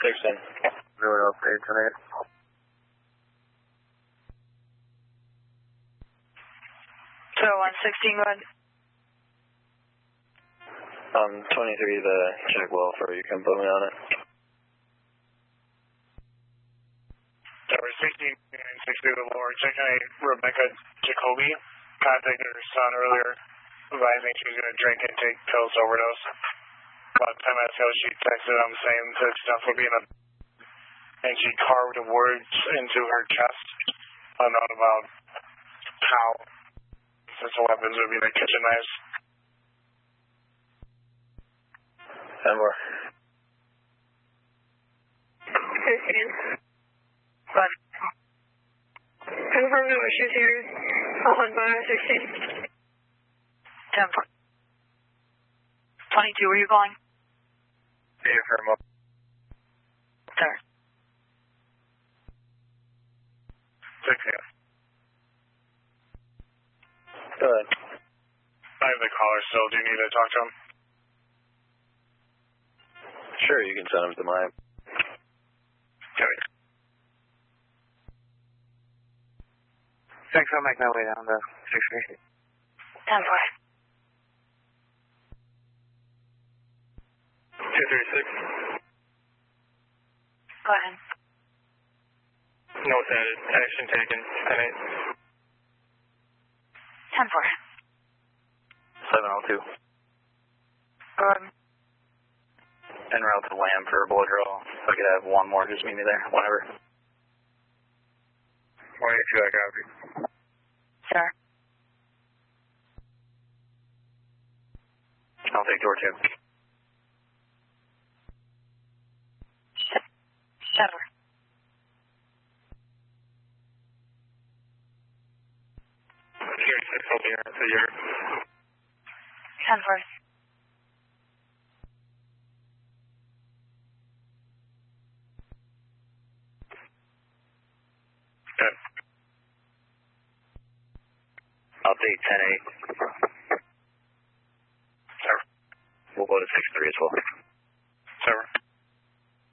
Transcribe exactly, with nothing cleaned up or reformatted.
Dixon. Everyone else, eight tonight. So one sixteen, go ahead. Um, twenty-three, the check well for you can put me on it. Tower sixteen and sixty the lower, checking a Rebecca Jacoby. Contacted her son earlier, advising she was going to drink and take pills overdose. About ten minutes ago, she texted him saying that stuff would be in a... And she carved words into her chest, unknown about how since the weapons would be the kitchen knives. ten more. fifteen. But, confirm no issues here. On by sixteen. ten four. twenty-two, where are you going? Hey, firm up. Sir. six, yeah. Go ahead. I have the caller still. Do you need to talk to him? Sure, you can send him to mine. Okay. Thanks, I'll make my way down to six three. ten four. two three six. Go ahead. Note added. Action taken. ten eight. ten four. seven oh two. Go ahead. En route to Lamb for a blood draw. If I could have one more, just meet me there, whenever. one eight two, I copy. Sir. I'll take door two. ten four. thirty-six, I'll be here to your... ten four. Good. Update ten eight. We'll go to six three as well.